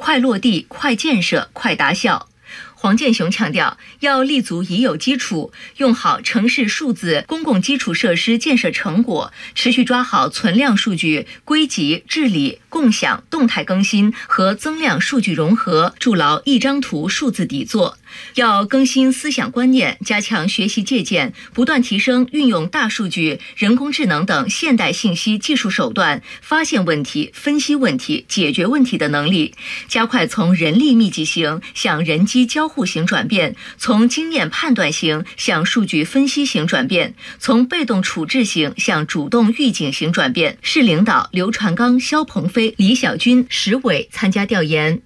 快落地、快建设、快达效。黄建雄强调，要立足已有基础，用好城市数字公共基础设施建设成果，持续抓好存量数据归集、治理、共享、动态更新和增量数据融合，筑牢一张图数字底座。要更新思想观念，加强学习借鉴，不断提升运用大数据、人工智能等现代信息技术手段，发现问题、分析问题、解决问题的能力，加快从人力密集型向人机交互型转变，从经验判断型向数据分析型转变，从被动处置型向主动预警型转变。市领导刘传刚、肖鹏飞、李小军、石伟参加调研。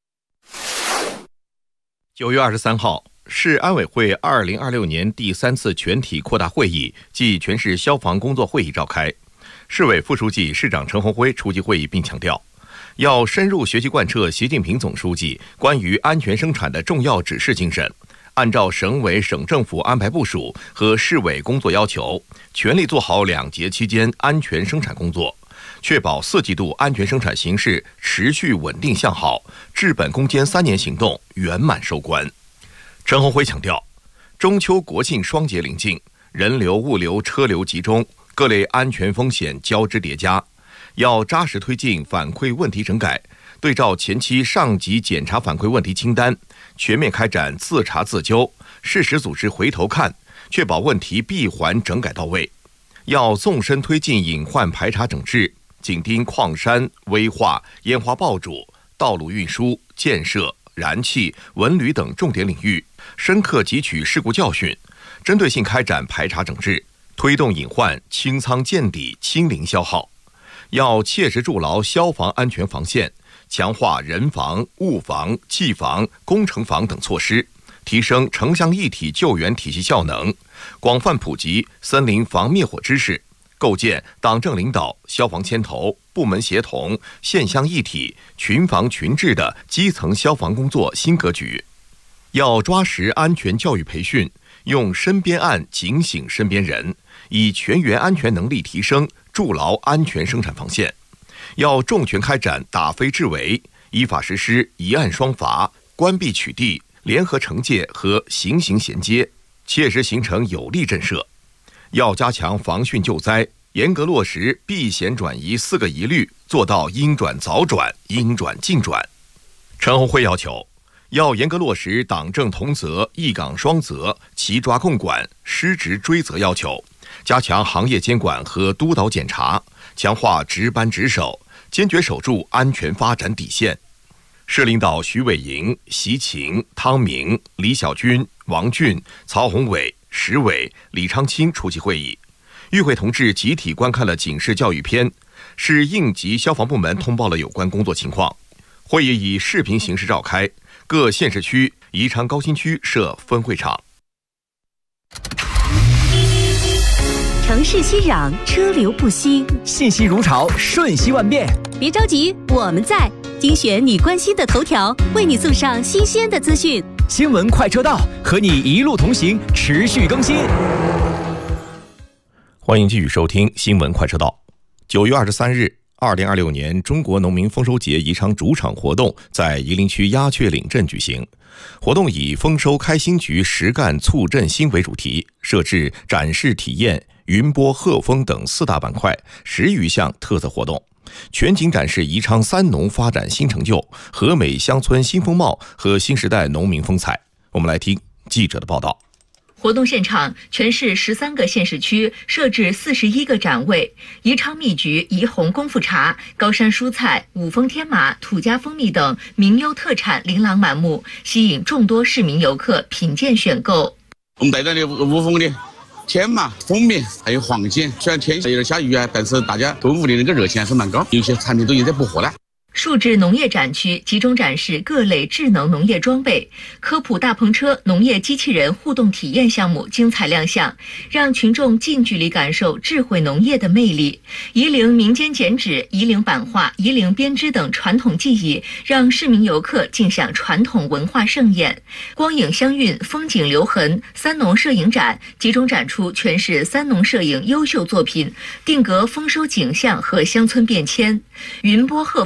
9月23号，市安委会2026年第3次全体扩大会议暨全市消防工作会议召开。市委副书记、市长陈鸿辉出席会议并强调，要深入学习贯彻习近平总书记关于安全生产的重要指示精神，按照省委省政府安排部署和市委工作要求，全力做好2节期间安全生产工作，确保4季度安全生产形势持续稳定向好，治本攻坚3年行动圆满收官。陈鸿辉强调，中秋国庆双节临近，人流、物流、车流集中，各类安全风险交织叠加，要扎实推进反馈问题整改，对照前期上级检查反馈问题清单，全面开展自查自纠，适时组织回头看，确保问题闭环整改到位。要纵深推进隐患排查整治，紧盯矿山、危化、烟花爆竹、道路运输、建设、燃气、文旅等重点领域，深刻汲取事故教训，针对性开展排查整治，推动隐患清仓见底、清零消耗。要切实筑牢消防安全防线，强化人防、物防、技防、工程防等措施，提升城乡一体救援体系效能，广泛普及森林防灭火知识，构建党政领导、消防牵头、部门协同、县乡一体、群防群治的基层消防工作新格局。要抓实安全教育培训，用身边案警醒身边人，以全员安全能力提升筑牢安全生产防线。要重拳开展打非治伪，依法实施一案双罚、关闭取缔、联合惩戒和刑刑衔接，切实形成有力震慑。要加强防汛救灾，严格落实避险转移4个一律，做到应转早转、应转尽转。陈鸿辉要求，要严格落实党政同责、一岗双责、齐抓共管、失职追责要求，加强行业监管和督导检查，强化值班值守，坚决守住安全发展底线。市领导徐伟莹、习琴、汤明、李小军、王俊、曹宏伟、石伟、李昌清出席会议。与会同志集体观看了警示教育片，市应急消防部门通报了有关工作情况。会议以视频形式召开，各县市区、宜昌高新区设分会场。 城市熙攘，车流不息， 信息如潮，瞬息万变。 别着急，我们在精选你关心的头条，为你送上新鲜的资讯。 新闻快车道，和你一路同行，持续更新。 欢迎继续收听新闻快车道。9月23日，2026年中国农民丰收节宜昌主场活动在夷陵区鸦雀岭镇举行。活动以丰收开新局，实干促振兴为主题，设置展示体验、云播鹤峰等4大板块，10余项特色活动，全景展示宜昌3农发展新成就、和美乡村新风貌和新时代农民风采。我们来听记者的报道。 活动现场，全市13个县市区设置41个展位，宜昌蜜橘、宜红功夫茶、高山蔬菜、五峰天麻、土家蜂蜜等名优特产琳琅满目，吸引众多市民游客品鉴选购。 我们带来的五峰的天麻、蜂蜜还有黄金，虽然天有点下雨啊，但是大家购物的那个热情还是蛮高，有些产品都已经在补货了。 数字农业展区集中展示各类智能农业装备，科普大篷车、农业机器人互动体验项目精彩亮相，让群众近距离感受智慧农业的魅力。夷陵民间剪纸、夷陵版画、夷陵编织等传统技艺，让市民游客尽享传统文化盛宴。光影相韵，风景留痕3农摄影展集中展出全市3农摄影优秀作品，定格丰收景象和乡村变迁。云播鹤峰板块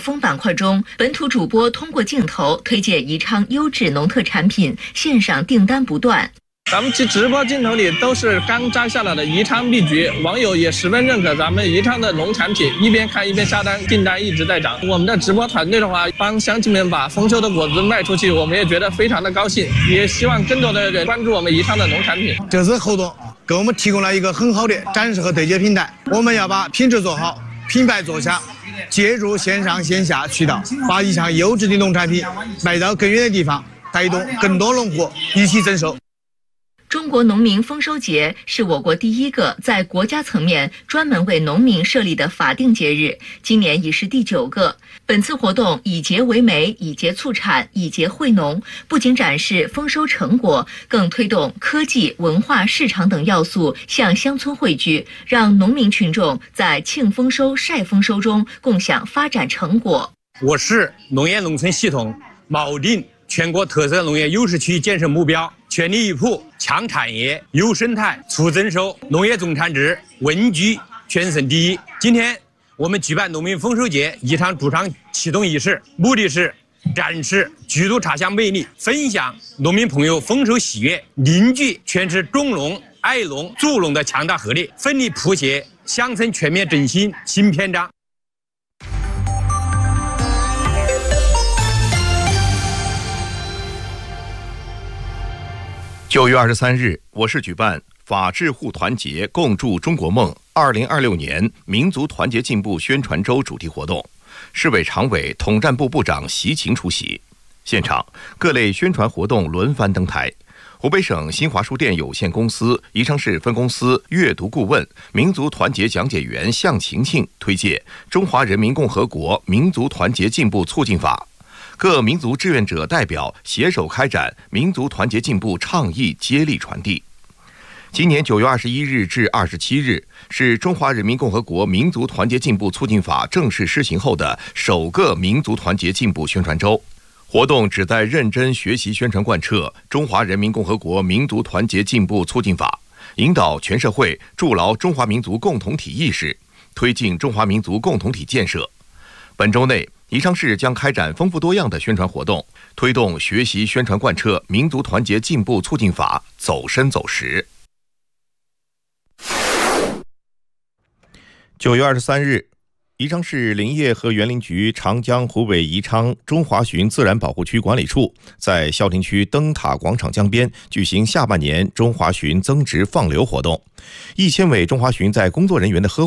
块中，本土主播通过镜头推荐宜昌优质农特产品，线上订单不断。 咱们直播镜头里都是刚摘下来的宜昌蜜橘，网友也十分认可咱们宜昌的农产品，一边看一边下单，订单一直在涨。我们的直播团队的话，帮乡亲们把丰收的果子卖出去，我们也觉得非常的高兴，也希望更多的人关注我们宜昌的农产品。 这次活动给我们提供了一个很好的展示和对接平台，我们要把品质做好，品牌做强，接入线上线下渠道，把宜昌优质的农产品卖到更远的地方，带动更多农户一起增收。 中国农民丰收节是我国第一个在国家层面专门为农民设立的法定节日，今年已是第9个。本次活动以节为媒，以节促产，以节惠农，不仅展示丰收成果，更推动科技、文化、市场等要素向乡村汇聚，让农民群众在庆丰收、晒丰收中共享发展成果。 我市农业农村系统锚定全国特色农业优势区建设目标，全力以赴强产业、优生态、促增收，农业总产值稳居全省第一。今天我们举办农民丰收节宜昌主场启动仪式，目的是展示居住茶乡魅力，分享农民朋友丰收喜悦，凝聚全市重农、爱农、助农的强大合力，奋力谱写乡村全面振兴新篇章。 9月23日，我市举办法治护团结共筑中国梦2026年民族团结进步宣传周主题活动，市委常委、统战部部长习勤出席。现场各类宣传活动轮番登台。湖北省新华书店有限公司宜昌市分公司阅读顾问、民族团结讲解员向晴晴推介《中华人民共和国民族团结进步促进法》。各民族志愿者代表携手开展民族团结进步倡议接力传递。今年9月21日至27日是中华人民共和国民族团结进步促进法正式施行后的首个民族团结进步宣传周。活动旨在认真学习宣传贯彻中华人民共和国民族团结进步促进法，引导全社会筑牢中华民族共同体意识，推进中华民族共同体建设。本周内，宜昌市将开展丰富多样的宣传活动，推动学习宣传贯彻民族团结进步促进法走深走实。9月23日，宜昌市林业和园林局长江湖北宜昌中华鲟自然保护区管理处在孝亭区灯塔广场江边举行下半年中华鲟增殖放流活动，1000尾中华鲟在工作人员的呵护